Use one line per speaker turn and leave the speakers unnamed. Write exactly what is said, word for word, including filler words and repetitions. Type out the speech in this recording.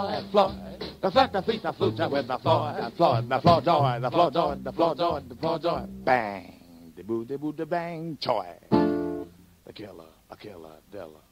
Floyd. The flat, the feet, the flute with the Floyd, the Floyd, the Floyd joy, the Floyd joy, the Floyd joy, the Floyd joy. Bang, de boo, de boo, de bang, choy. The killer, a killer, Dilla.